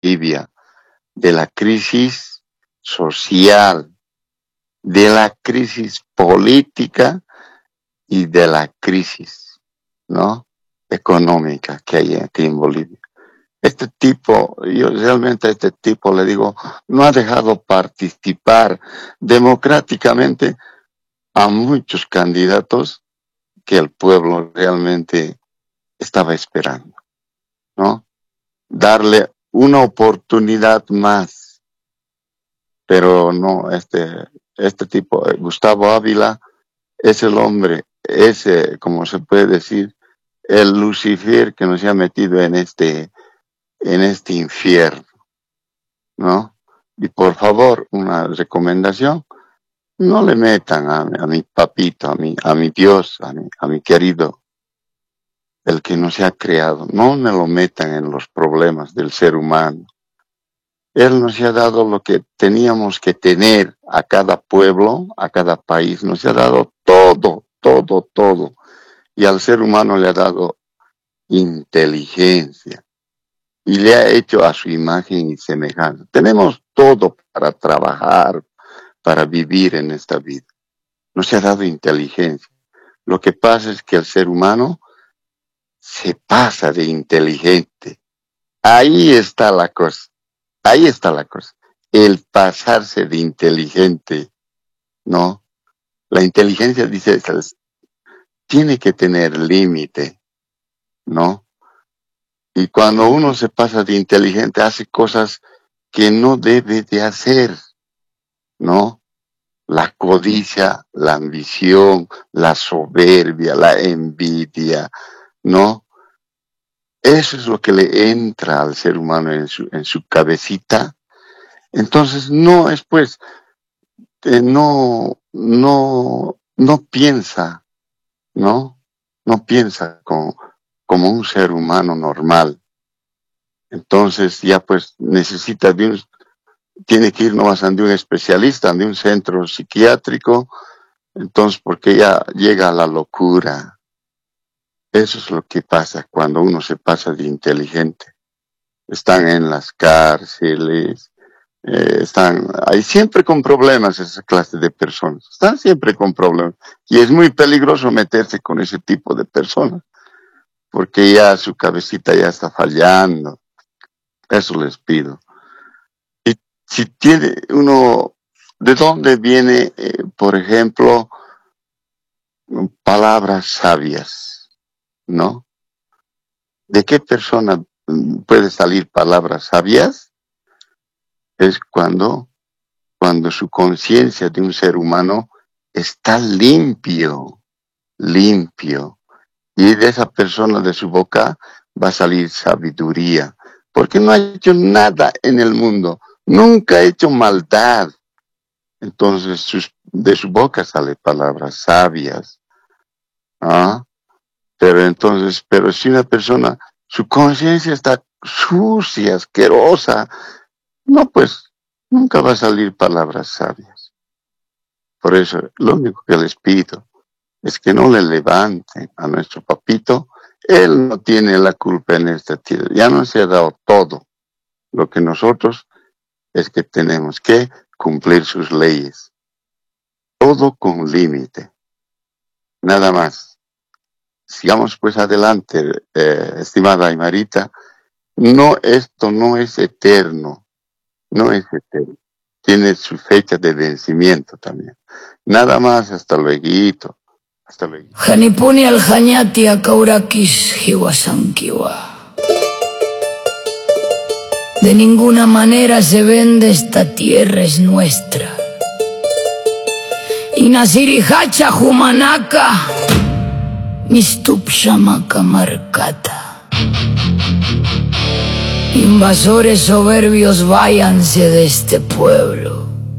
Bolivia, de la crisis social, de la crisis política y de la crisis, ¿no?, económica que hay aquí en Bolivia. Este tipo, yo realmente a este tipo le digo, no ha dejado participar democráticamente a muchos candidatos que el pueblo realmente estaba esperando, ¿no? Darle una oportunidad más, pero no, este tipo, Gustavo Ávila, es el hombre, ese, como se puede decir, el Lucifer que nos ha metido en este infierno, ¿no? Y por favor, una recomendación, no le metan a mi papito, a mi Dios, a mi querido, el que nos ha creado, no me lo metan en los problemas del ser humano. Él nos ha dado lo que teníamos que tener a cada pueblo, a cada país, nos ha dado todo, todo, todo. Y al ser humano le ha dado inteligencia y le ha hecho a su imagen y semejanza. Tenemos todo para trabajar, para vivir en esta vida. Nos ha dado inteligencia. Lo que pasa es que el ser humano se pasa de inteligente. Ahí está la cosa. Ahí está la cosa. El pasarse de inteligente, ¿no? La inteligencia, dice, tiene que tener límite, ¿no? Y cuando uno se pasa de inteligente, hace cosas que no debe de hacer, ¿no? La codicia, la ambición, la soberbia, la envidia, ¿no? Eso es lo que le entra al ser humano en su cabecita. Entonces no es pues, no piensa, ¿no? No piensa como un ser humano normal. Entonces ya pues necesita tiene que ir nomás ante un especialista, ante un centro psiquiátrico, entonces porque ya llega a la locura. Eso es lo que pasa cuando uno se pasa de inteligente. Están en las cárceles, hay siempre con problemas esa clase de personas, están siempre con problemas. Y es muy peligroso meterse con ese tipo de personas, porque ya su cabecita ya está fallando. Eso les pido. Y si tiene uno, ¿de dónde viene, por ejemplo, palabras sabias, ¿no? ¿De qué persona puede salir palabras sabias? Es cuando su conciencia de un ser humano está limpio, y de esa persona, de su boca, va a salir sabiduría, porque no ha hecho nada en el mundo, nunca ha hecho maldad. Entonces de su boca salen palabras sabias, ¿ah? Pero si una persona, su conciencia está sucia, asquerosa, no, pues nunca va a salir palabras sabias. Por eso, lo único que les pido es que no le levanten a nuestro papito. Él no tiene la culpa en esta tierra. Ya nos se ha dado todo. Lo que nosotros es que tenemos que cumplir sus leyes. Todo con límite. Nada más. Sigamos pues adelante, estimada Aymarita. No, esto no es eterno. No es eterno. Tiene su fecha de vencimiento también. Nada más, hasta luego. Hasta luego. Janipuni al Janyati a Kaurakis Hiwasankiwa. De ninguna manera se vende, esta tierra es nuestra. Inasirihacha Humanaka, Mistupshamaka Markata. Invasores soberbios, váyanse de este pueblo.